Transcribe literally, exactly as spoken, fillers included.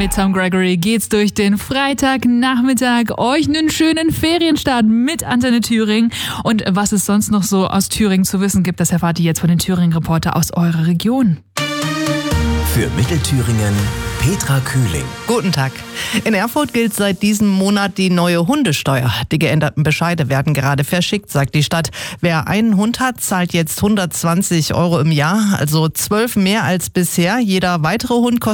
Mit Tom Gregory geht's durch den Freitagnachmittag. Euch einen schönen Ferienstart mit Antenne Thüringen. Und was es sonst noch so aus Thüringen zu wissen gibt, das erfahrt ihr jetzt von den Thüringen-Reporter aus eurer Region. Für Mittelthüringen Petra Kühling. Guten Tag. In Erfurt gilt seit diesem Monat die neue Hundesteuer. Die geänderten Bescheide werden gerade verschickt, sagt die Stadt. Wer einen Hund hat, zahlt jetzt hundertzwanzig Euro im Jahr, also zwölf mehr als bisher. Jeder weitere Hund kostet